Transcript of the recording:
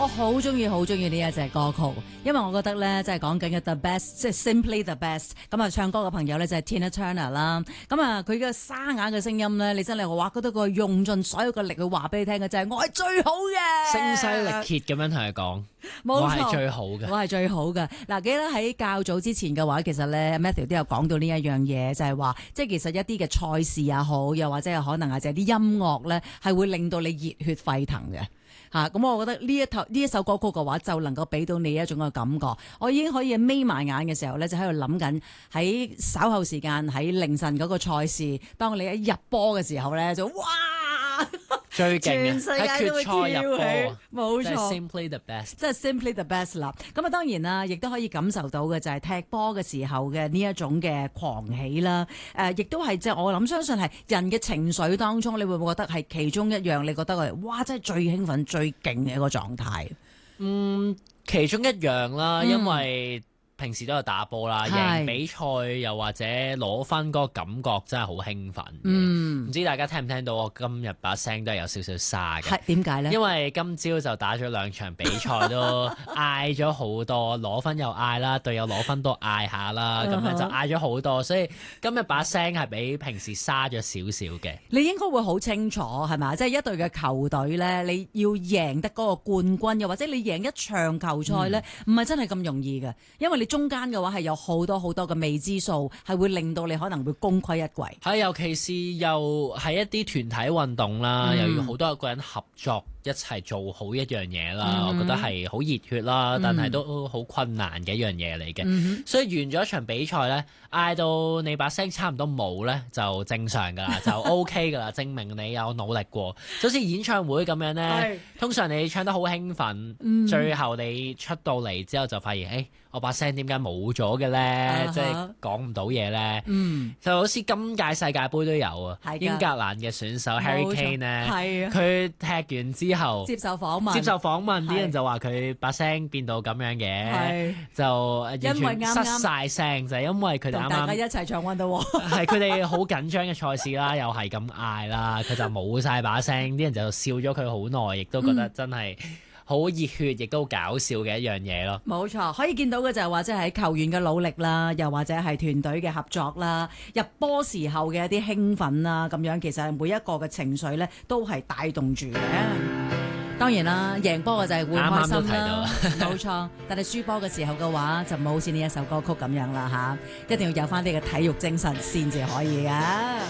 我好中意呢一隻歌曲，因為我覺得咧，即係講緊嘅 The Best， 即係 Simply the Best。咁啊，唱歌嘅朋友咧就係 Tina Turner 啦。咁啊，佢嘅沙啞嘅聲音咧，你真係話覺得佢用盡所有嘅力去話俾你聽嘅就係我係最好嘅， 聲嘶力竭咁樣同佢講， 冇錯， 我係最好嘅， 我係最好嘅。嗱，記得喺較早之前嘅話，其實咧 Matthew 都有講到呢一樣嘢，就係話，即係其實一啲嘅賽事也好，又或者係可能係就係啲音樂咧，係會令到你熱血沸騰嘅。咁我覺得呢一首歌曲嘅話，就能夠俾到你一種嘅感覺。我已經可以眯埋眼嘅時候咧，就喺度諗緊喺稍後時間喺凌晨嗰個賽事，當你一入波嘅時候咧，就哇！ 最勁嘅全世界都會喺決賽入波， 冇錯， 即係 simply the best， 即係 simply the best 啦。咁啊，當然啦，亦都可以感受到嘅就係踢波嘅時候嘅呢一種嘅狂喜啦。亦都係即係我諗相信係人嘅情緒當中，你會唔會覺得係其中一樣？你覺得係哇，真係最興奮、最勁嘅一個狀態？ 其中一樣啦，因為平時都有打波啦，贏比賽又或者攞分嗰個感覺真係好興奮。唔知大家聽唔聽到我今日把聲都係有少少沙嘅。 係點解呢？ 因為今朝就打咗2場比賽，都嗌咗好多，攞分又嗌啦，隊友攞分都嗌下啦，咁樣就嗌咗好多，所以今日把聲係比平時沙咗少少嘅。 你應該會好清楚係咪？即係一隊嘅球隊咧，你要贏得嗰個冠軍，又或者你贏一場球賽咧，唔係真係咁容易嘅，因為你中間嘅話係有好多好多嘅未知數，係會令到你可能會功虧一簣。 係，尤其是又係一啲團體運動啦，又要好多個人合作一齊做好一樣嘢啦，我覺得係好熱血啦，但係都好困難嘅一樣嘢嚟嘅。所以完咗一場比賽呢，嗌到你把聲差唔多冇呢，就正常噶啦，就 OK 噶啦，證明你有努力過。就好似演唱會咁樣呢，通常你唱得好興奮，最後你出到嚟之後就發現，我把聲點解冇咗嘅呢？即係講唔到嘢呢。就好似今屆世界盃都有啊，英格蘭嘅選手 Harry Kane 呢，佢踢完之後接受訪問，啲人就話佢把聲變到咁樣嘅，就完全失晒聲，就係因為佢哋啱啱大家一齊唱 Wonderwall， 係佢哋好緊張嘅賽事啦，又係咁嗌啦，佢就冇晒把聲，啲人就笑咗佢好耐，亦都覺得真係好熱血，亦都搞笑嘅一樣嘢咯。 冇錯，可以見到嘅就係話即係球員嘅努力啦，又或者係團隊嘅合作啦，入波時候嘅一啲興奮啦，咁樣其實每一個嘅情緒咧都係帶動住嘅。當然啦，贏波嘅就係會開心啦，冇錯。但係輸波嘅時候嘅話，就唔好似呢一首歌曲咁樣啦嚇，一定要有翻啲嘅體育精神先至可以㗎。